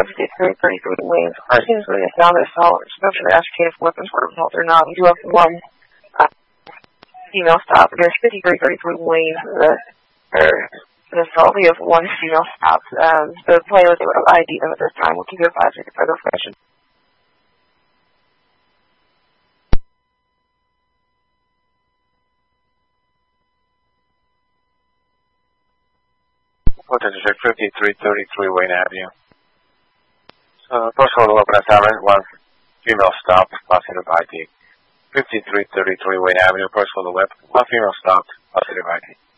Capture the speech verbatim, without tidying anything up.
fifty-three thirty-three Wayne. Our teams going to found this out. Especially ascertain if weapons were involved or not. We do have one uh, female stop. There's fifty-three thirty-three Wayne. The, or, the assault, we have one female stop. Um, the players that would I D them at this time. We'll keep you advised with further information. District fifty-three thirty-three Wayne Avenue. So, first order open assignment, one female stopped, positive I D. fifty-three thirty-three Wayne Avenue, first order left, one female stopped, positive I D.